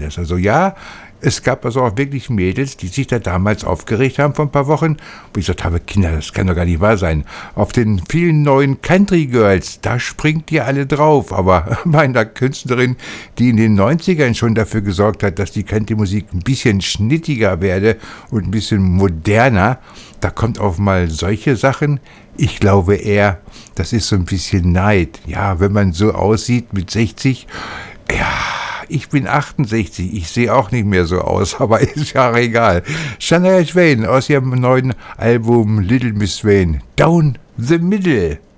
das. Also ja, es gab also auch wirklich Mädels, die sich da damals aufgeregt haben vor ein paar Wochen, wo ich gesagt habe, Kinder, das kann doch gar nicht wahr sein. Auf den vielen neuen Country Girls, da springt ihr alle drauf. Aber bei einer Künstlerin, die in den 90ern schon dafür gesorgt hat, dass die Country-Musik ein bisschen schnittiger werde und ein bisschen moderner, da kommt auf mal solche Sachen. Ich glaube eher, das ist so ein bisschen Neid. Ja, wenn man so aussieht mit 60, ja, ich bin 68, ich sehe auch nicht mehr so aus, aber ist ja egal. Shania Twain aus ihrem neuen Album Little Miss Twain, Down the Middle.